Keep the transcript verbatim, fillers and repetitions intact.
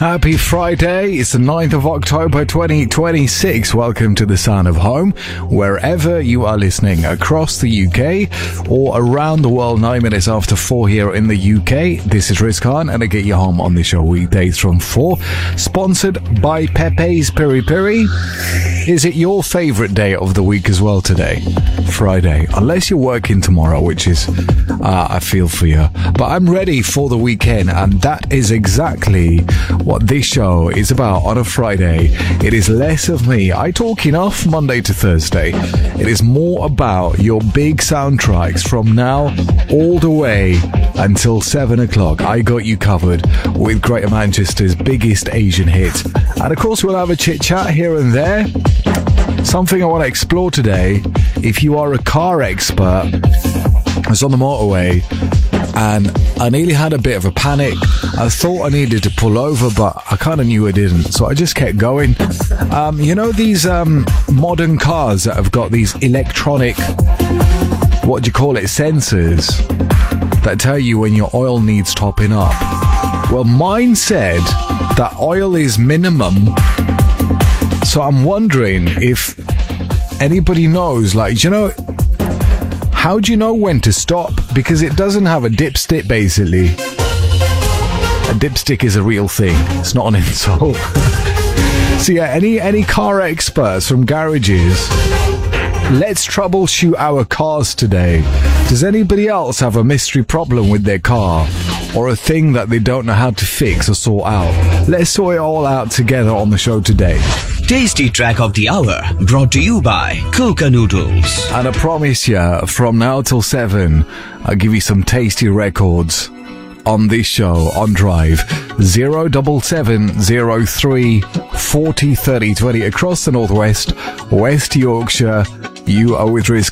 Happy Friday. It's the ninth of October twenty twenty-six. Welcome to the Sound of Home, wherever you are listening across the U K or around the world. Nine minutes after four here in the U K. This is Riz Khan and I get you home on the show weekdays from four. Sponsored by Pepe's Piri Piri. Is it your favorite day of the week as well today? Friday. Unless you're working tomorrow, which is, uh, I feel for you. But I'm ready for the weekend, and that is exactly what this show is about on a Friday. It is less of me. I talk enough Monday to Thursday. It is more about your big soundtracks from now all the way until seven o'clock. I got you covered with Greater Manchester's biggest Asian hits. And of course, we'll have a chit chat here and there. Something I want to explore today. If you are a car expert, I was on the motorway and I nearly had a bit of a panic. I thought I needed to pull over, but I kind of knew I didn't, so I just kept going. Um, you know these um, modern cars that have got these electronic, what do you call it, sensors that tell you when your oil needs topping up? Well, mine said that oil is minimum. So I'm wondering if anybody knows, like, you know, how do you know when to stop? Because it doesn't have a dipstick, basically. A dipstick is a real thing. It's not an insult. So yeah, any, any car experts from garages, let's troubleshoot our cars today. Does anybody else have a mystery problem with their car? Or a thing that they don't know how to fix or sort out? Let's sort it all out together on the show today. Tasty track of the hour brought to you by Coca Noodles. And I promise you, from now till seven, I'll give you some tasty records on this show on Drive. Zero double seven zero three forty thirty twenty across the northwest, West Yorkshire. You are with Riz